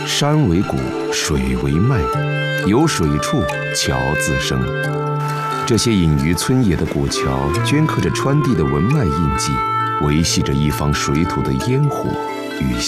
山为谷，水为脉，有水处，桥自生。这些隐于村野的古桥，镌刻着川地的文脉印记，维系着一方水土的烟火与